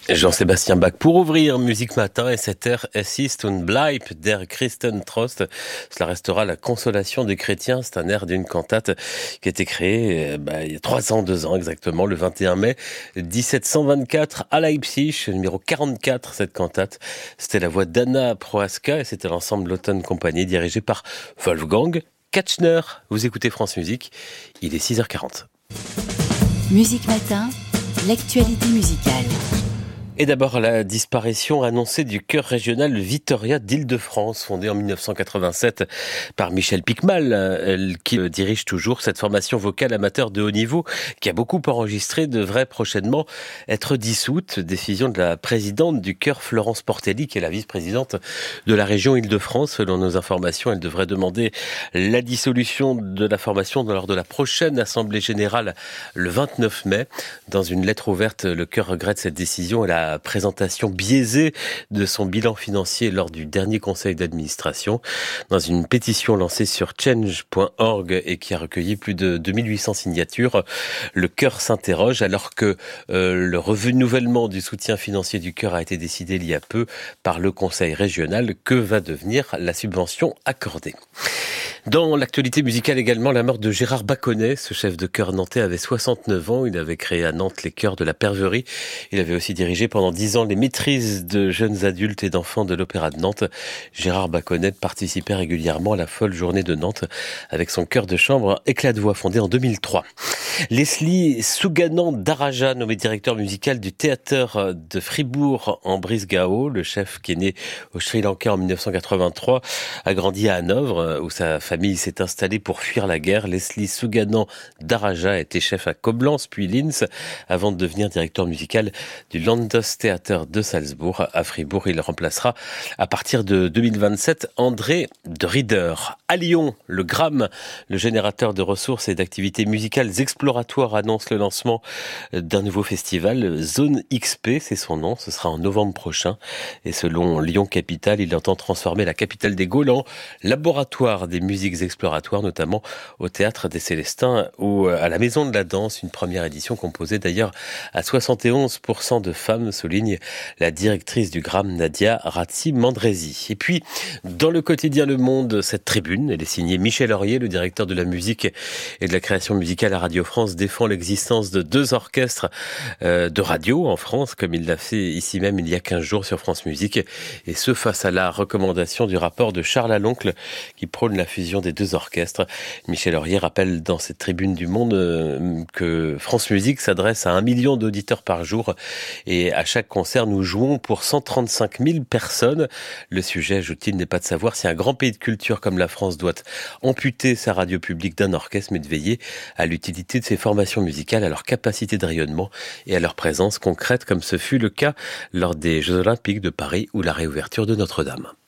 Jean-Sébastien Bach pour ouvrir Musique Matin et cette heure Es ist und bleibt der Christentrost. Cela restera la consolation des chrétiens. C'est un air d'une cantate qui a été créée il y a 302 ans exactement, le 21 mai 1724 à Leipzig, numéro 44 cette cantate. C'était la voix d'Anna Prohaska et c'était l'ensemble l'Automne Compagnie dirigé par Wolfgang Katchner. Vous écoutez France Musique, il est 6h40. Musique Matin, l'actualité musicale. Et d'abord, la disparition annoncée du chœur régional Vitoria d'Île-de-France, fondé en 1987 par Michel Picmal, qui dirige toujours cette formation vocale amateur de haut niveau, qui a beaucoup enregistré, devrait prochainement être dissoute. Décision de la présidente du chœur, Florence Portelli, qui est la vice-présidente de la région Île-de-France. Selon nos informations, elle devrait demander la dissolution de la formation lors de la prochaine assemblée générale le 29 mai. Dans une lettre ouverte, le chœur regrette cette décision et la présentation biaisée de son bilan financier lors du dernier conseil d'administration. Dans une pétition lancée sur change.org et qui a recueilli plus de 2800 signatures, le chœur s'interroge alors que le renouvellement du soutien financier du chœur a été décidé il y a peu par le conseil régional. Que va devenir la subvention accordée ? Dans l'actualité musicale également, la mort de Gérard Baconnet. Ce chef de chœur nantais avait 69 ans. Il avait créé à Nantes les chœurs de la Perverie. Il avait aussi dirigé pendant 10 ans les maîtrises de jeunes adultes et d'enfants de l'Opéra de Nantes. Gérard Baconnet participait régulièrement à la folle journée de Nantes avec son chœur de chambre Éclat de voix fondé en 2003. Leslie Souganan-Daraja, nommé directeur musical du théâtre de Fribourg en Brisgau. Le chef qui est né au Sri Lanka en 1983 a grandi à Hanovre où sa famille s'est installée pour fuir la guerre. Leslie Souganan-Daraja était chef à Koblenz puis Linz avant de devenir directeur musical du Landestheater de Salzbourg. À Fribourg, il remplacera à partir de 2027 André de Rieder. À Lyon, le GRAM, le générateur de ressources et d'activités musicales exploratoires, annonce le lancement d'un nouveau festival. Zone XP, c'est son nom. Ce sera en novembre prochain. Et selon Lyon Capitale, il entend transformer la capitale des Gaules en laboratoire des musiques exploratoires, notamment au Théâtre des Célestins ou à la Maison de la Danse. Une première édition composée d'ailleurs à 71% de femmes, souligne la directrice du GRAM, Nadia Razzi-Mandresi. Et puis, dans le quotidien Le Monde, cette tribune, elle est signée Michel Aurier, le directeur de la musique et de la création musicale à Radio France, défend l'existence de 2 orchestres de radio en France, comme il l'a fait ici même il y a 15 jours sur France Musique, et ce face à la recommandation du rapport de Charles Aloncle qui prône la fusion des 2 orchestres. Michel Aurier rappelle dans cette tribune du Monde que France Musique s'adresse à 1 million d'auditeurs par jour et à chaque concert nous jouons pour 135 000 personnes. Le sujet, ajoute-t-il, n'est pas de savoir si un grand pays de culture comme la France doit amputer sa radio publique d'un orchestre, mais de veiller à l'utilité de ses formations musicales, à leur capacité de rayonnement et à leur présence concrète, comme ce fut le cas lors des Jeux Olympiques de Paris ou la réouverture de Notre-Dame.